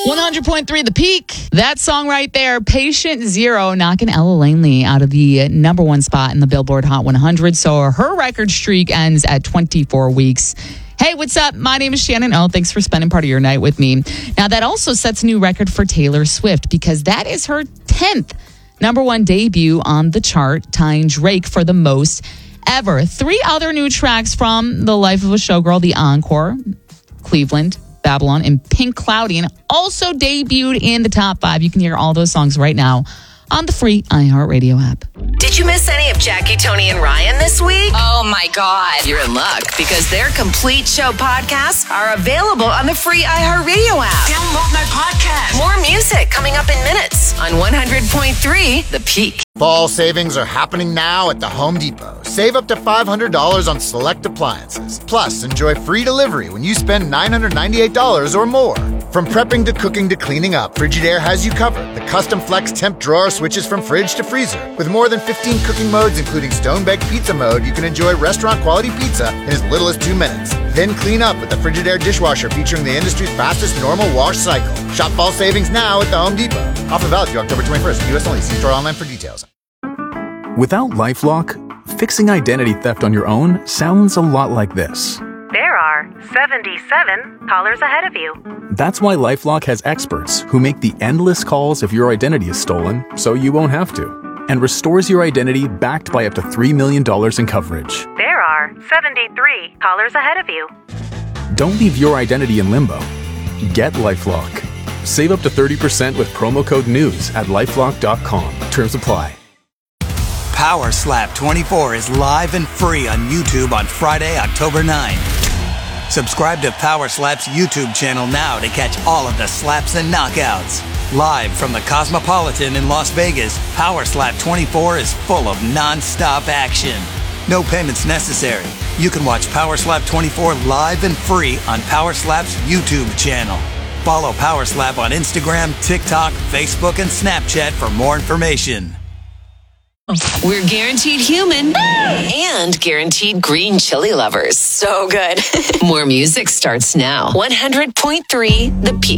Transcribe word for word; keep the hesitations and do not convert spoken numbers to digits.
one hundred point three The Peak. That song right there, Patient Zero, knocking Ella Langley out of the number one spot in the Billboard Hot one hundred. So her record streak ends at twenty-four weeks. Hey, what's up? My name is Shannon Oh. Thanks for spending part of your night with me. Now, that also sets a new record for Taylor Swift because that is her tenth number one debut on the chart, tying Drake for the most ever. Three other new tracks from The Life of a Showgirl, The Encore, Cleveland, Babylon, and Pink Cloudy, and also debuted in the top five. You can hear all those songs right now on the free iHeartRadio app. Did you miss any of Jackie, Tony, and Ryan this week? Oh, my God. You're in luck because their complete show podcasts are available on the free iHeartRadio app. Download my podcast. More music coming up in minutes on one hundred point three The Peak. Fall savings are happening now at the Home Depot. Save up to five hundred dollars on select appliances. Plus, enjoy free delivery when you spend nine hundred ninety-eight dollars or more. From prepping to cooking to cleaning up, Frigidaire has you covered. The custom flex temp drawer switches from fridge to freezer. With more than fifteen cooking modes, including stone-baked pizza mode, you can enjoy restaurant-quality pizza in as little as two minutes. Then clean up with the Frigidaire dishwasher featuring the industry's fastest normal wash cycle. Shop fall savings now at the Home Depot. Offer valid through October twenty-first. U S only. See store online for details. Without LifeLock, fixing identity theft on your own sounds a lot like this. There are seventy-seven callers ahead of you. That's why LifeLock has experts who make the endless calls if your identity is stolen so you won't have to, and restores your identity backed by up to three million dollars in coverage. There are seventy-three callers ahead of you. Don't leave your identity in limbo. Get LifeLock. Save up to thirty percent with promo code NEWS at lifelock dot com. Terms apply. Power Slap twenty-four is live and free on YouTube on Friday, October ninth. Subscribe to Power Slap's YouTube channel now to catch all of the slaps and knockouts. Live from the Cosmopolitan in Las Vegas, Power Slap twenty-four is full of non-stop action. No payments necessary. You can watch Power Slap twenty-four live and free on Power Slap's YouTube channel. Follow Power Slap on Instagram, TikTok, Facebook, and Snapchat for more information. We're guaranteed human and guaranteed green chili lovers. So good. More music starts now. one hundred point three The Peak.